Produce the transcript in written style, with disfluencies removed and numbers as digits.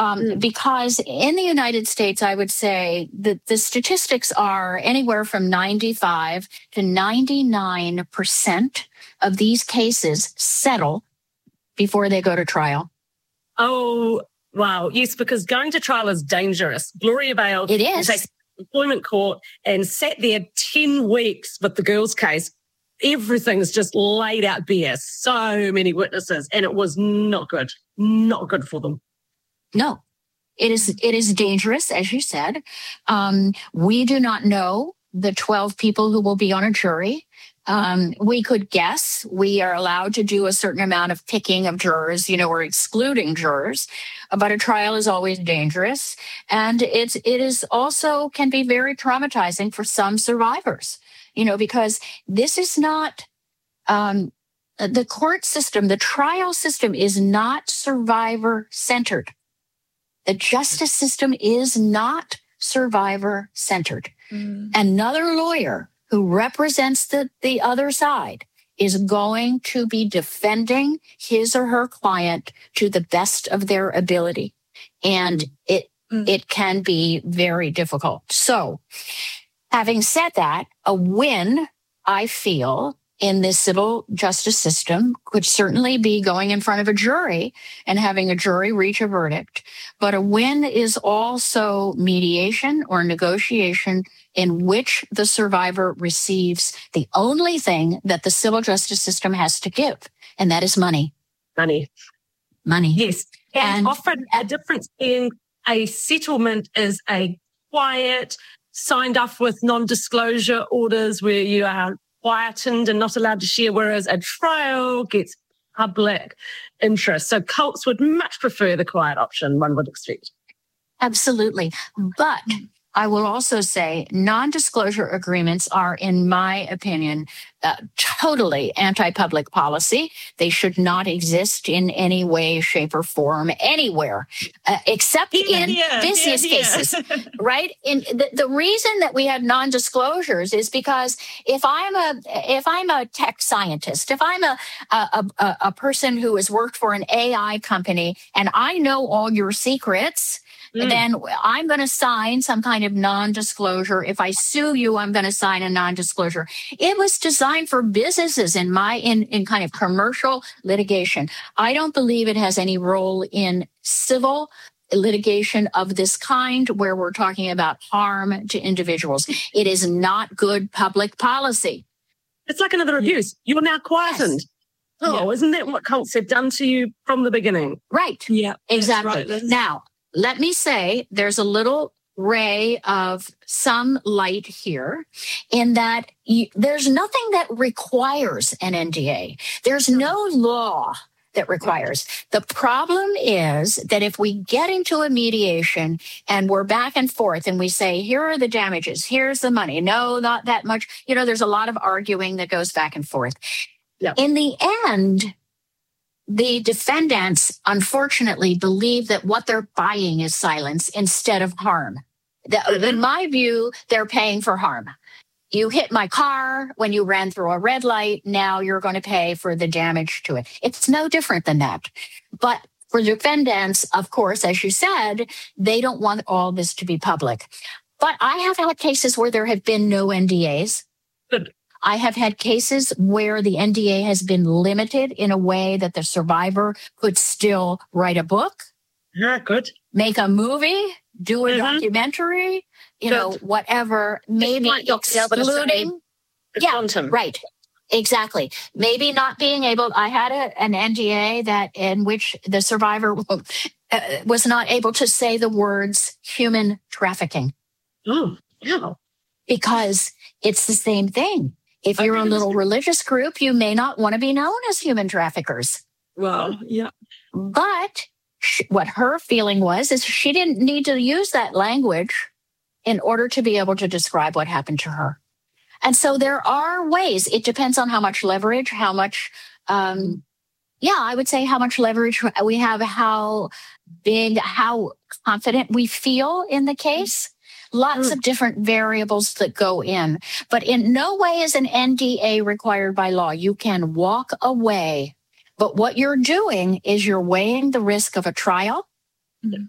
Because in the United States, I would say that the statistics are anywhere from 95 to 99% of these cases settle before they go to trial. Oh, wow. Yes, because going to trial is dangerous. Gloria Vale, it is. Employment court and sat there 10 weeks with the girls' case. Everything's just laid out bare. So many witnesses, and it was not good. Not good for them. No, it is dangerous, as you said. We do not know the 12 people who will be on a jury. We could guess. We are allowed to do a certain amount of picking of jurors, or excluding jurors. But a trial is always dangerous. And it is also can be very traumatizing for some survivors, because this is not, the court system, the trial system is not survivor centered. The justice system is not survivor centered. Another lawyer who represents the other side is going to be defending his or her client to the best of their ability. And it can be very difficult. So, having said that, a win, I feel, in this civil justice system could certainly be going in front of a jury and having a jury reach a verdict. But a win is also mediation or negotiation in which the survivor receives the only thing that the civil justice system has to give, and that is money. Money. Yes. And often a difference in a settlement is a quiet, signed off with non-disclosure orders where you are quietened and not allowed to share, whereas a trial gets public interest. So cults would much prefer the quiet option, one would expect. Absolutely. But I will also say non-disclosure agreements are, in my opinion, totally anti-public policy. They should not exist in any way, shape, or form anywhere, except in business cases, right? The reason that we had non-disclosures is because if I'm a tech scientist, if I'm a person who has worked for an AI company and I know all your secrets, then I'm going to sign some kind of non-disclosure. If I sue you, I'm going to sign a non-disclosure. It was designed for businesses in kind of commercial litigation. I don't believe it has any role in civil litigation of this kind where we're talking about harm to individuals. It is not good public policy. It's like another abuse. You're now quietened. Yes. Oh, isn't that what cults have done to you from the beginning? Right. Yeah. Exactly. Right. Now, let me say there's a little ray of some light here in that there's nothing that requires an NDA. There's no law that requires. The problem is that if we get into a mediation and we're back and forth and we say, here are the damages, here's the money. No, not that much. There's a lot of arguing that goes back and forth. Yeah. In the end, the defendants, unfortunately, believe that what they're buying is silence instead of harm. In my view, they're paying for harm. You hit my car when you ran through a red light. Now you're going to pay for the damage to it. It's no different than that. But for defendants, of course, as you said, they don't want all this to be public. But I have had cases where there have been no NDAs. Good. I have had cases where the NDA has been limited in a way that the survivor could still write a book. Yeah, good. Make a movie, do a documentary, whatever. Maybe excluding. Quantum. Right. Exactly. Maybe not being able. I had an NDA in which the survivor was not able to say the words human trafficking. Oh, yeah. Because it's the same thing. If you're a little religious group, you may not want to be known as human traffickers. Well, yeah. But what her feeling was is she didn't need to use that language in order to be able to describe what happened to her. And so there are ways. It depends on how much leverage, how much, I would say how much leverage we have, how big, how confident we feel in the case. Lots of different variables that go in. But in no way is an NDA required by law. You can walk away. But what you're doing is you're weighing the risk of a trial